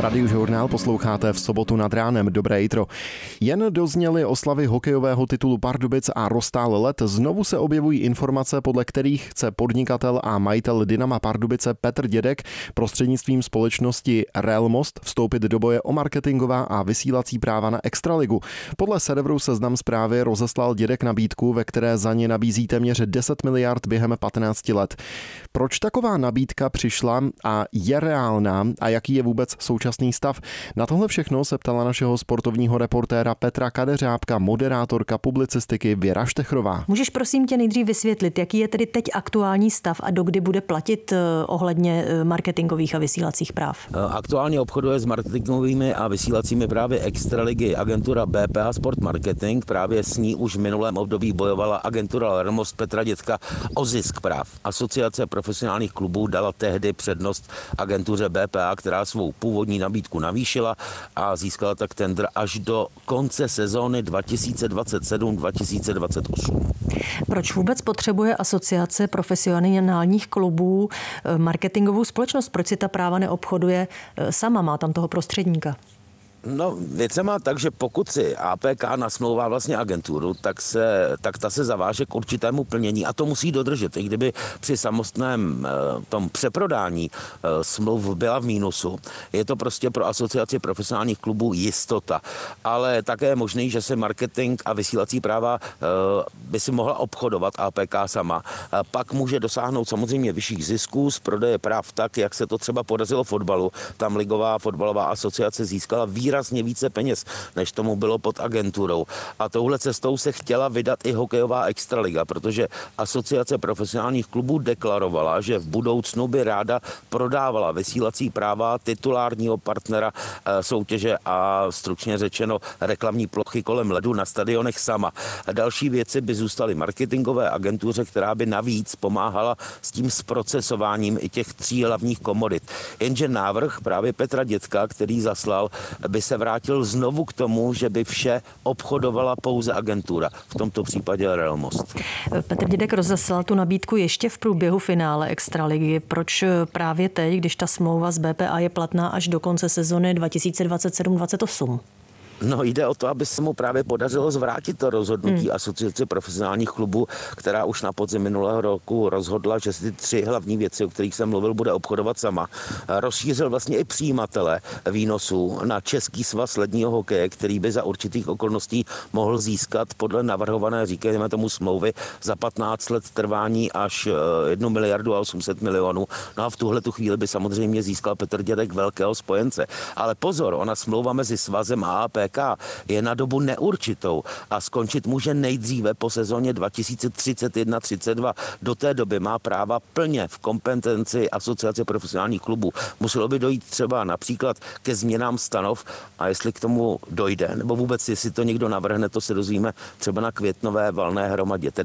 Radiožurnál posloucháte v sobotu nad ránem. Dobré jitro. Jen dozněly oslavy hokejového titulu Pardubic a roztál led. Znovu se objevují informace, podle kterých chce podnikatel a majitel Dynama Pardubice Petr Dědek prostřednictvím společnosti Relmost vstoupit do boje o marketingová a vysílací práva na Extraligu. Podle serveru Seznam Zprávy rozeslal Dědek nabídku, ve které za ně nabízí téměř 10 miliard během 15 let. Proč taková nabídka přišla a je reálná a jaký je vůbec současný stav? Na tohle všechno se ptala našeho sportovního reportéra Petra Kadeřábka, moderátorka publicistiky Věra Štechrová. Můžeš prosím tě nejdřív vysvětlit, jaký je tedy teď aktuální stav a dokdy bude platit ohledně marketingových a vysílacích práv? Aktuálně obchoduje s marketingovými a vysílacími právy Extraligy agentura BPA Sport Marketing. Právě s ní už v minulém období bojovala agentura Relmost Petra Dědka o zisk práv. Asociace profesionálních klubů dala tehdy přednost agentuře BPA, která svou původní nabídku navýšila a získala tak tendr až do konce sezóny 2027-2028. Proč vůbec potřebuje Asociace profesionálních klubů marketingovou společnost? Proč si ta práva neobchoduje sama? Má tam toho prostředníka? No, věc se má tak, že pokud si APK nasmlouvá vlastně agenturu, tak ta se zaváže k určitému plnění a to musí dodržet. I kdyby při samotném tom přeprodání smluv byla v mínusu, je to prostě pro asociaci profesionálních klubů jistota. Ale také je možný, že se marketing a vysílací práva by si mohla obchodovat APK sama. Pak může dosáhnout samozřejmě vyšších zisků z prodeje práv tak, jak se to třeba podařilo fotbalu. Tam Ligová fotbalová asociace získala výrazně více peněz, než tomu bylo pod agenturou. A touhle cestou se chtěla vydat i hokejová Extraliga, protože Asociace profesionálních klubů deklarovala, že v budoucnu by ráda prodávala vysílací práva titulárního partnera soutěže a stručně řečeno reklamní plochy kolem ledu na stadionech sama. Další věci by zůstaly marketingové agentuře, která by navíc pomáhala s tím zprocesováním i těch 3 hlavních komodit. Jenže návrh právě Petra Dědka, který zaslal, by se vrátil znovu k tomu, že by vše obchodovala pouze agentura, v tomto případě Relmost. Petr Dědek rozeslal tu nabídku ještě v průběhu finále Extraligy. Proč právě teď, když ta smlouva z BPA je platná až do konce sezony 2027-2028? No, jde o to, aby se mu právě podařilo zvrátit to rozhodnutí Asociace profesionálních klubů, která už na podzim minulého roku rozhodla, že si ty 3 hlavní věci, o kterých jsem mluvil, bude obchodovat sama. Rozšířil vlastně i přijímatele výnosů na Český svaz ledního hokeje, který by za určitých okolností mohl získat podle navrhované, říkáme tomu, smlouvy za 15 let trvání až 1 miliardu a 800 milionů. No a v tuhle tu chvíli by samozřejmě získal Petr Dědek velkého spojence. Ale pozor, ona smlouva mezi svazem a APK je na dobu neurčitou a skončit může nejdříve po sezóně 2031-32. Do té doby má práva plně v kompetenci Asociace profesionálních klubů. Muselo by dojít třeba například ke změnám stanov a jestli k tomu dojde, nebo vůbec jestli to někdo navrhne, to se dozvíme třeba na květnové valné hromadě.